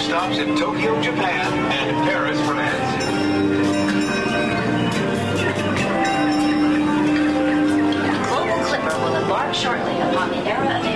stops in Tokyo, Japan, and Paris, France. Global Clipper will embark shortly upon the era of